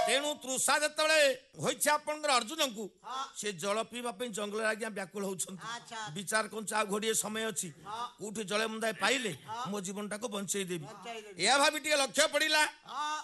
ତେଣୁ ତୃଷା ଯେତେବେଳେ ହୋଇଛି ଆପଣଙ୍କର ଅର୍ଜୁନଙ୍କୁ ସେ ଜଳ ପିଇବା ପାଇଁ ଜଙ୍ଗଲରେ ଆଜ୍ଞା ବ୍ୟାକୁଳ ହଉଛନ୍ତି। ବିଚାର କରୁଛି ଆଉ ଘଡ଼ିଏ ସମୟ ଅଛି, କୋଉଠି ଜଳ ମୁନ୍ଦାଏ ପାଇଲେ ମୋ ଜୀବନଟାକୁ ବଞ୍ଚେଇ ଦେବି। ଏହା ଭାବି ଟିକେ ଲକ୍ଷ୍ୟ ପଡିଲା